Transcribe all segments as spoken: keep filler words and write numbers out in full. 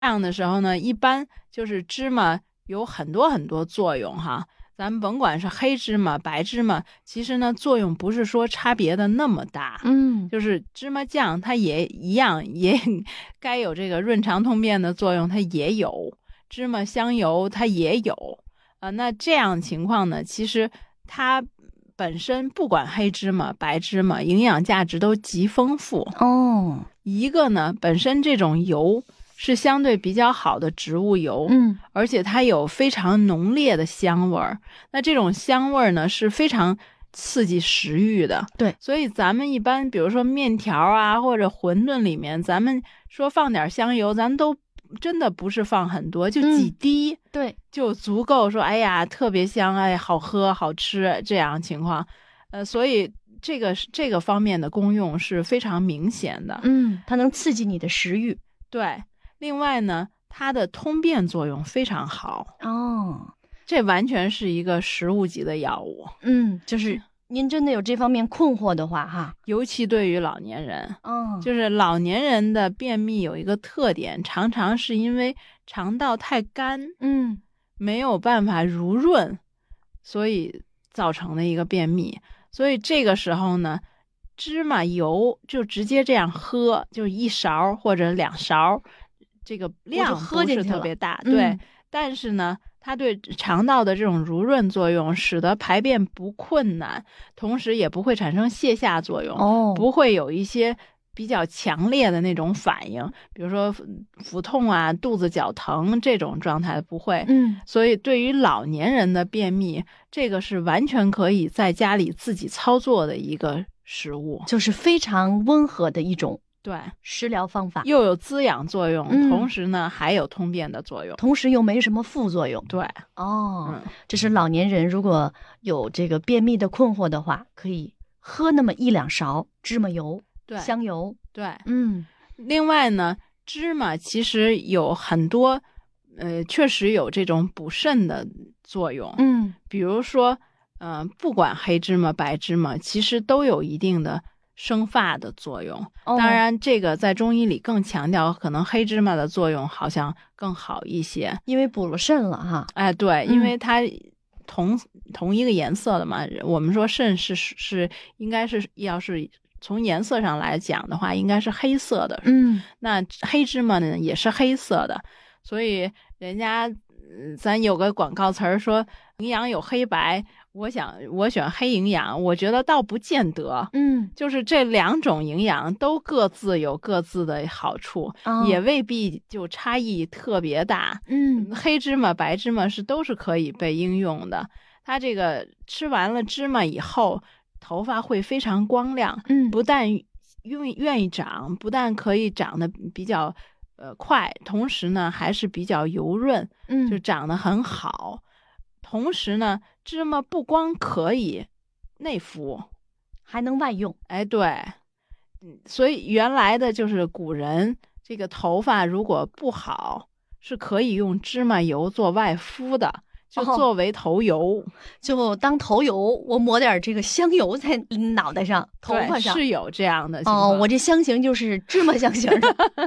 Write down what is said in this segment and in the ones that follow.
这样的时候呢，一般就是芝麻有很多很多作用哈。咱们甭管是黑芝麻、白芝麻，其实呢作用不是说差别的那么大。 嗯， 就是芝麻酱它也一样，也该有这个润肠通便的作用，它也有。芝麻香油它也有啊、呃。那这样情况呢，其实它本身不管黑芝麻、白芝麻，营养价值都极丰富哦。 一个呢，本身这种油是相对比较好的植物油， 嗯， 而且它有非常浓烈的香味儿。那这种香味儿呢是非常刺激食欲的。 对， 所以咱们一般比如说面条啊或者馄饨里面，咱们说放点香油，咱都真的不是放很多，就几滴， 嗯、对， 就足够说哎呀特别香，哎好喝好吃这样情况。呃，所以这个这个方面的功用是非常明显的。 嗯，它能刺激你的食欲。 对。另外呢，它的通便作用非常好哦， 这完全是一个食物级的药物。 嗯，就是您真的有这方面困惑的话哈， 尤其对于老年人， 哦， 就是老年人的便秘有一个特点，常常是因为肠道太干， 嗯， 没有办法濡润，所以造成的一个便秘。所以这个时候呢，芝麻油就直接这样喝，就一勺或者两勺。这个量不是特别大，对、嗯，但是呢，它对肠道的这种濡润作用，使得排便不困难，同时也不会产生泻下作用， 哦， 不会有一些比较强烈的那种反应，比如说腹痛啊、肚子绞疼这种状态不会。 嗯， 所以对于老年人的便秘，这个是完全可以在家里自己操作的一个食物， 就是非常温和的一种。 对， 食疗方法又有滋养作用、 嗯、 同时呢还有通便的作用， 同时又没什么副作用。 对， 哦、 嗯， 这是老年人如果有这个便秘的困惑的话，可以喝那么一两勺芝麻油、 对， 香油。 对， 嗯， 另外呢，芝麻其实有很多，呃，确实有这种补肾的作用。 嗯， 比如说，嗯、呃，不管黑芝麻、白芝麻，其实都有一定的生发的作用。 哦、 当然这个在中医里更强调，可能黑芝麻的作用好像更好一些， 因为补了肾了哈。 哎，对， 嗯、 因为它同同一个颜色的嘛，我们说肾是是应该是要是从颜色上来讲的话，应该是黑色的。 嗯， 那黑芝麻呢也是黑色的，所以人家、呃、咱有个广告词儿说营养有黑白，我想我选黑营养，我觉得倒不见得。 嗯， 就是这两种营养都各自有各自的好处、 哦、 也未必就差异特别大。 嗯， 黑芝麻白芝麻是都是可以被应用的。它这个吃完了芝麻以后，头发会非常光亮， 嗯， 不但愿愿意长，不但可以长得比较呃快，同时呢还是比较油润， 嗯， 就长得很好。同时呢，芝麻不光可以内服， 还能外用。 哎，对，嗯，所以原来的就是古人这个头发如果不好，是可以用芝麻油做外敷的。就作为头油、哦、 就当头油，我抹点这个香油在脑袋上、头发上， 是有这样的情况。 哦，我这香型就是芝麻香型的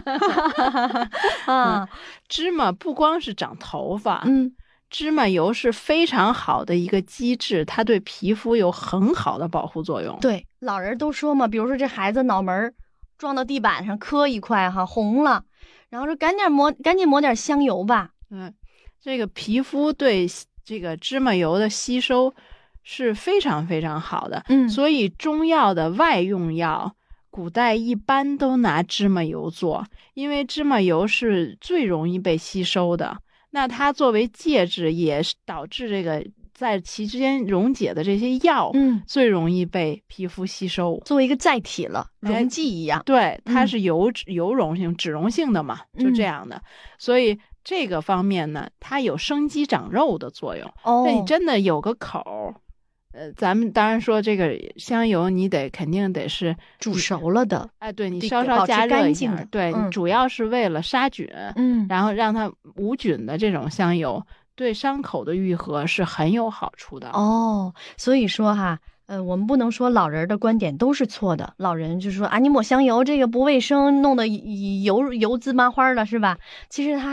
啊、嗯。芝麻不光是长头发， 嗯， 芝麻油是非常好的一个机制，它对皮肤有很好的保护作用。 对，老人都说嘛，比如说这孩子脑门撞到地板上磕一块哈，红了，然后说赶紧抹，赶紧抹点香油吧。 嗯。这个皮肤对这个芝麻油的吸收是非常非常好的， 嗯， 所以中药的外用药，古代一般都拿芝麻油做，因为芝麻油是最容易被吸收的。那它作为介质，也是导致这个在其之间溶解的这些药， 嗯， 最容易被皮肤吸收， 作为一个载体了，溶剂一样。 哎、对，它是油、嗯、油溶性、脂溶性的嘛，就这样的，嗯、所以。这个方面呢，它有生肌长肉的作用。 哦， 那你真的有个口，呃，咱们当然说这个香油，你得肯定得是煮熟了的。 哎，对，你稍稍加热一下，对、 嗯， 主要是为了杀菌， 嗯， 然后让它无菌的这种香油，对伤口的愈合是很有好处的。 哦，所以说哈， 呃，我们不能说老人的观点都是错的。老人就说啊，你抹香油这个不卫生，弄得油油滋麻花的，是吧？其实他